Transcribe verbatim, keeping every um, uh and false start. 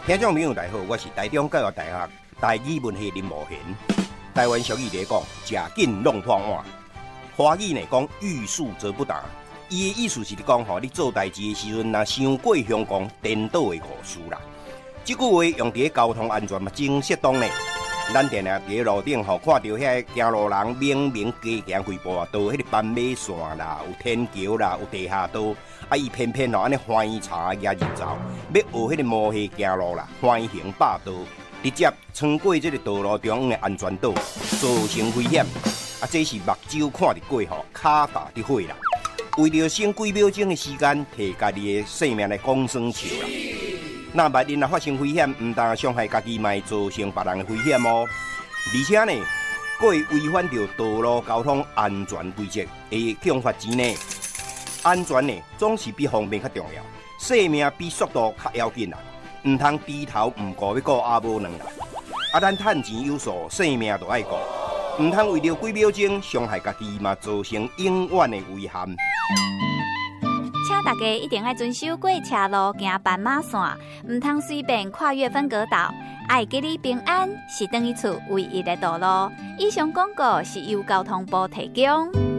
听众朋友大家好，我是台中教育大学台语文系林茂贤。台湾俗语在讲，食紧弄破碗。华语呢讲欲速则不达，伊的意思是讲吼，你做代志的时阵，若伤过香港颠倒的误事啦。这句话用伫交通安全嘛，真适当呢。咱定定伫路顶吼，看到遐行路人明明加行几步啊，到迄个斑马线啦，有天桥啦，有地下道，啊，伊偏偏吼安尼欢喜茶野日走，要学迄个摩西行路啦，欢行霸道，直接穿过这个道路中央的安全岛，造成危险。啊，这是目睭看得过吼，脚踏得火啦。为着省几秒钟的时间，摕家己的性命来讲算笑啦。那万一若发生危险，唔但伤害家己，嘛会造成别人的危险哦。而且呢，佫会违反着道路交通安全规则，会去用罚钱呢。安全呢，总是比方便较重要，性命比速度较要紧啦。唔通低头唔顾要顾阿无两啦。啊，咱趁钱有数，性命就爱顾，唔通为着几秒钟伤害家己，嘛造成永远的遗憾。 请大家一定要遵守过车路行斑马线，唔通随便跨越分隔岛。爱给你平安是等于厝唯一的道路。以上广告是由交通部提供。